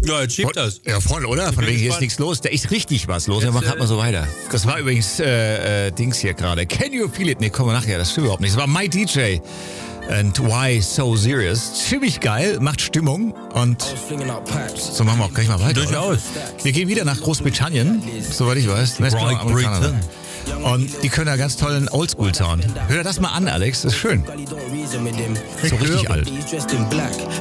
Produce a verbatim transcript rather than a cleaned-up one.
Ja, jetzt schiebt das. Ja, voll, oder? Von wegen, hier ist nichts los. Da ist richtig was los. Wir machen gerade mal so weiter. Das war übrigens äh, äh, Dings hier gerade. Can you feel it? Nee, kommen wir nachher. Das stimmt überhaupt nicht. Das war My D J. And Why So Serious. Ziemlich geil, macht Stimmung. Und so machen wir auch gleich mal weiter. Durchaus. Wir gehen wieder nach Großbritannien, soweit ich weiß. Bright Britain. Und die können ja ganz tollen Oldschool-Sound. Hör dir das mal an, Alex. Das ist schön. So richtig alt.